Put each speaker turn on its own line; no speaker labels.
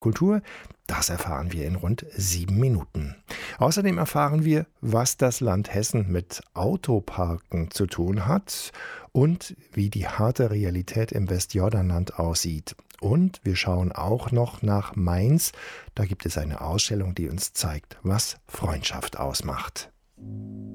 Kultur, das erfahren wir in rund 7 Minuten. Außerdem erfahren wir, was das Land Hessen mit Autoparken zu tun hat und wie die harte Realität im Westjordanland aussieht. Und wir schauen auch noch nach Mainz. Da gibt es eine Ausstellung, die uns zeigt, was Freundschaft ausmacht.